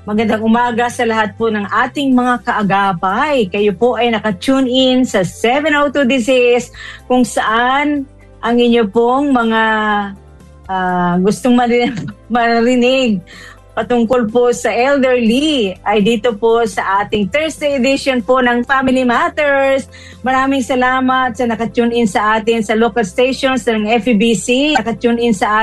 Magandang umaga sa lahat po ng ating mga kaagapay. Kayo po ay naka-tune in sa 702 Disease kung saan ang inyo pong mga gustong marinig patungkol po sa elderly ay dito po sa ating Thursday edition po ng Family Matters. Maraming salamat sa naka-tune in sa atin sa local stations ng FEBC, naka-tune in sa